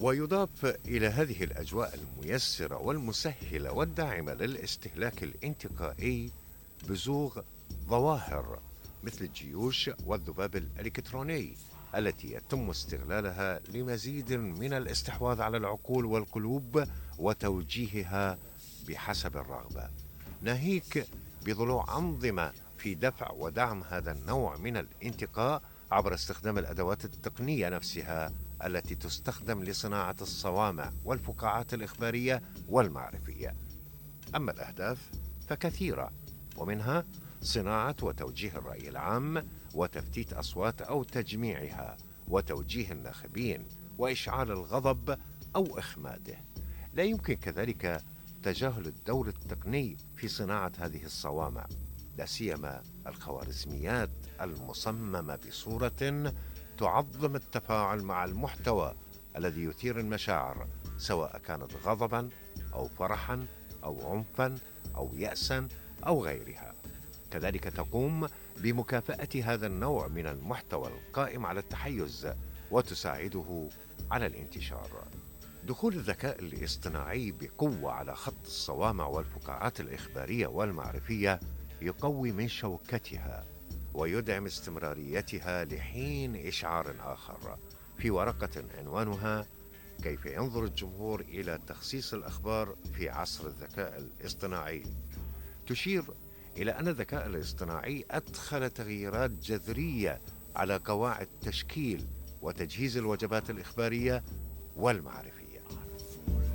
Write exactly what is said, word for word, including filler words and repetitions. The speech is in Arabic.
ويضاف إلى هذه الأجواء الميسرة والمسهلة والداعمة للاستهلاك الانتقائي بزوغ ظواهر مثل الجيوش والذباب الإلكتروني التي يتم استغلالها لمزيد من الاستحواذ على العقول والقلوب وتوجيهها بحسب الرغبة، ناهيك بضلوع أنظمة في دفع ودعم هذا النوع من الانتقاء عبر استخدام الأدوات التقنية نفسها التي تستخدم لصناعة الصوامع والفقاعات الإخبارية والمعرفية. أما الأهداف فكثيرة، ومنها صناعة وتوجيه الرأي العام وتفتيت أصوات أو تجميعها وتوجيه الناخبين وإشعال الغضب أو إخماده. لا يمكن كذلك تجاهل الدور التقني في صناعة هذه الصوامع، لا سيما الخوارزميات المصممة بصورة تعظم التفاعل مع المحتوى الذي يثير المشاعر، سواء كانت غضبا أو فرحا أو عنفا أو يأسا أو غيرها. كذلك تقوم بمكافأة هذا النوع من المحتوى القائم على التحيز وتساعده على الانتشار. دخول الذكاء الاصطناعي بقوة على خط الصوامع والفقاعات الإخبارية والمعرفية يقوي من شوكتها ويدعم استمراريتها لحين إشعار آخر في ورقة عنوانها كيف ينظر الجمهور إلى تخصيص الأخبار في عصر الذكاء الاصطناعي، تشير إلى أن الذكاء الاصطناعي أدخل تغييرات جذرية على قواعد تشكيل وتجهيز الوجبات الإخبارية والمعرفية.